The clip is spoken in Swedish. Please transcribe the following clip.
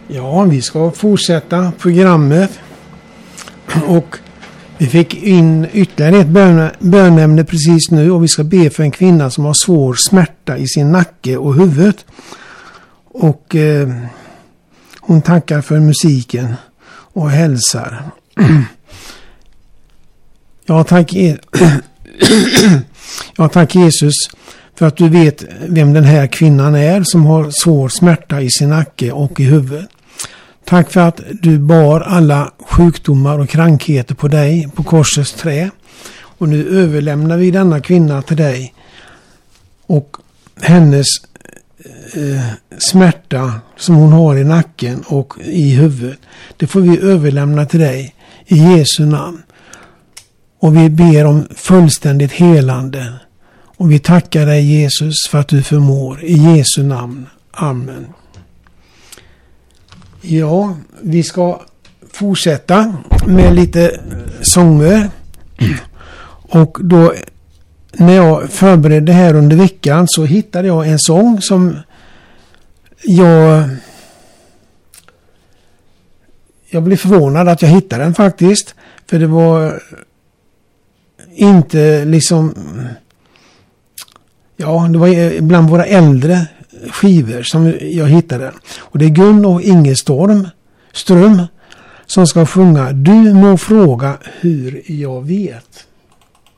Ja, vi ska fortsätta programmet och vi fick in ytterligare ett bönämne precis nu och vi ska be för en kvinna som har svår smärta i sin nacke och huvudet. Och hon tackar för musiken och hälsar. Jag tack Jesus för att du vet vem den här kvinnan är som har svår smärta i sin nacke och i huvudet. Tack för att du bar alla sjukdomar och krankheter på dig på korsets trä. Och nu överlämnar vi denna kvinna till dig. Och hennes smärta som hon har i nacken och i huvudet. Det får vi överlämna till dig i Jesu namn. Och vi ber om fullständigt helande. Och vi tackar dig Jesus för att du förmår. I Jesu namn. Amen. Ja, vi ska fortsätta med lite sånger. Och då när jag förberedde här under veckan så hittade jag en sång som jag blev förvånad att jag hittade den faktiskt. För det var inte liksom, ja, det var bland våra äldre skivor som jag hittade. Och det är Gun och Inge Ström som ska sjunga Du må fråga hur jag vet.